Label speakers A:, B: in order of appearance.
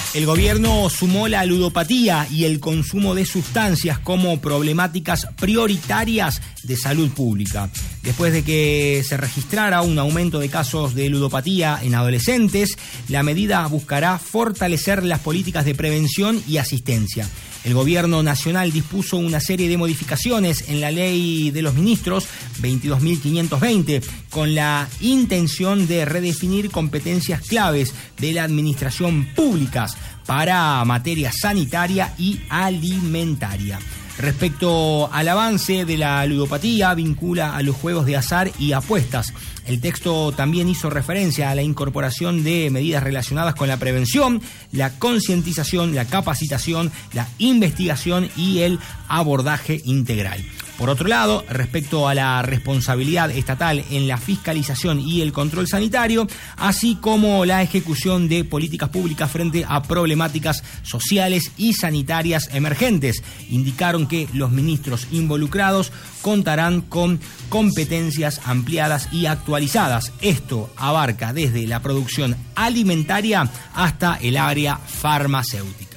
A: El gobierno sumó la ludopatía y el consumo de sustancias como problemáticas prioritarias de salud pública. Después de que se registrara un aumento de casos de ludopatía en adolescentes, la medida buscará fortalecer las políticas de prevención y asistencia. El gobierno nacional dispuso una serie de modificaciones en la ley de los ministros 22.520 con la intención de redefinir competencias claves de la administración pública para materia sanitaria y alimentaria. Respecto al avance de la ludopatía, vincula a los juegos de azar y apuestas. El texto también hizo referencia a la incorporación de medidas relacionadas con la prevención, la concientización, la capacitación, la investigación y el abordaje integral. Por otro lado, respecto a la responsabilidad estatal en la fiscalización y el control sanitario, así como la ejecución de políticas públicas frente a problemáticas sociales y sanitarias emergentes, indicaron que los ministros involucrados contarán con competencias ampliadas y actualizadas. Esto abarca desde la producción alimentaria hasta el área farmacéutica.